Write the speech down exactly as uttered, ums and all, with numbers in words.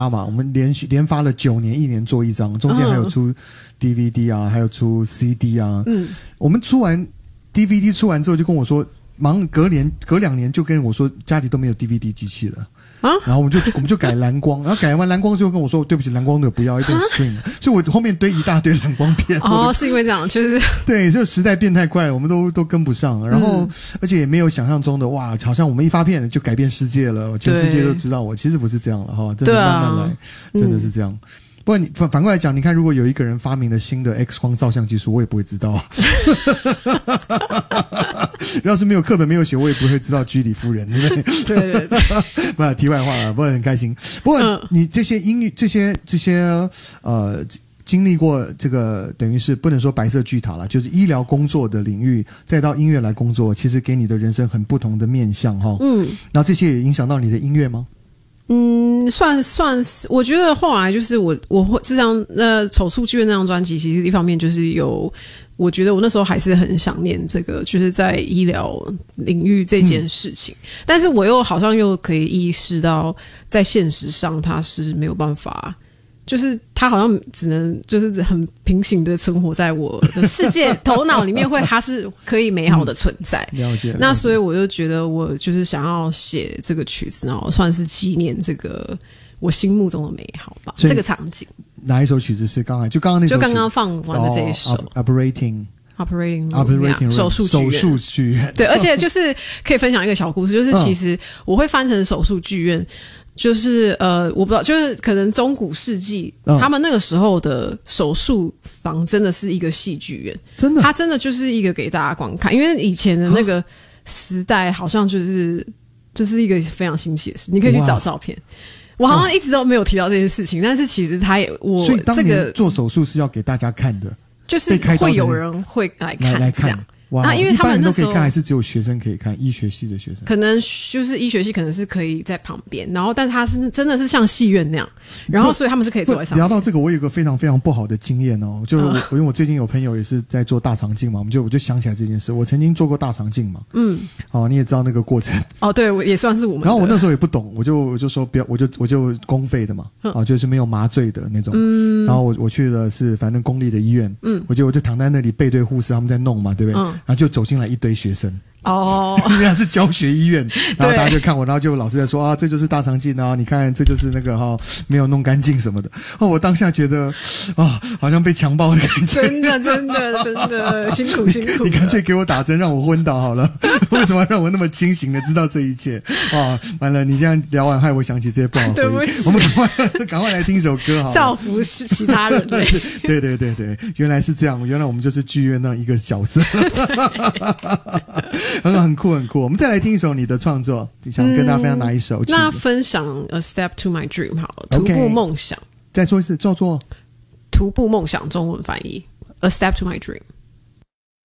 嘛，我们连续连发了九年，一年做一张，中间还有出 D V D 啊，还有出 C D 啊。嗯，我们出完 D V D 出完之后，就跟我说，忙隔年隔两年就跟我说家里都没有 D V D 机器了。啊，然后我们就我们就改蓝光，然后改完蓝光之后跟我说，对不起，蓝光的不要，一边 stream， 所以我后面堆一大堆蓝光片。 哦，是因为这样，就是对，就时代变太快了，我们都都跟不上，然后、嗯、而且也没有想象中的哇，好像我们一发片就改变世界了，全世界都知道我，其实不是这样了哈，真的慢慢来，啊、真的是这样。嗯，不过你反反过来讲，你看，如果有一个人发明了新的 X 光照相技术，我也不会知道。要是没有课本没有写，我也不会知道居里夫人，对不对？ 对对对。 不，题外话了，不过很开心。不过你这些音乐，这些这些呃，经历过这个，等于是不能说白色巨塔了，就是医疗工作的领域，再到音乐来工作，其实给你的人生很不同的面向哈。嗯。然后这些也影响到你的音乐吗？ 嗯，算算是，我觉得后来就是我我会这张呃手术剧院那张专辑，其实一方面就是有，我觉得我那时候还是很想念这个，就是在医疗领域这件事情，嗯、但是我又好像又可以意识到，在现实上它是没有办法。就是他好像只能就是很平行的存活在我的世界头脑里面，会他是可以美好的存在。 嗯、了解。 那所以我就觉得我就是想要写这个曲子，然后算是纪念这个我心目中的美好吧。这个场景。 哪一首曲子是刚才就刚刚那首？ 就刚刚放完的这一首。 Oh, operating Operating Operating 手术手术剧院。 对，而且就是可以分享一个小故事，就是其实我会翻成手术剧院。就是呃，我不知道，就是可能中古世纪、嗯、他们那个时候的手术房真的是一个戏剧院， 真的， 它真的就是一个给大家观看，因为以前的那个时代好像就是就是一个非常新奇的事，你可以去找照片。我好像一直都没有提到这件事情，但是其实他也我所以当年做手术是要给大家看的， 就是会有人会来看来看。哇， 啊，因为他们那时候一般人都可以看，还是只有学生可以看？医学系的学生可能就是医学系，可能是可以在旁边，然后但是他是真的是像戏院那样，然后所以他们是可以坐在上面。 聊到这个，我有一个非常非常不好的经验哦，就我、嗯、因为我最近有朋友也是在做大肠镜嘛，我们就我就想起来这件事，我曾经做过大肠镜嘛，嗯，哦，你也知道那个过程， 哦，对，我也算是我们。 然后我那时候也不懂，我就我就说不要，我就我就公费的嘛，啊、哦，就是没有麻醉的那种，嗯，然后我我去了是反正公立的医院，嗯，我就我就躺在那里背对护士他们在弄嘛，对不对？嗯，然后就走进来一堆学生。哦，因为他是教学医院，然后大家就看我，然后就老师在说啊，这就是大肠镜啊，你看这就是那个哈、哦、没有弄干净什么的。哦，我当下觉得啊、哦，好像被强暴的感觉。 真的，真的，真的辛苦辛苦。 你干脆给我打针让我昏倒好了，为什么要让我那么清醒的知道这一切？啊，完了，你这样聊完害我想起这些不好的回忆。我们赶快赶快来听一首歌好了， 造福其他人类。 对对对对，原来是这样，原来我们就是剧院那一个角色。很很酷很酷，我们再来听一首你的创作，你想跟大家分享哪一首、嗯？ 那分享 A Step to My Dream 好了，徒步梦想。 再说一次，叫做徒步梦想，中文翻译 A Step to My Dream。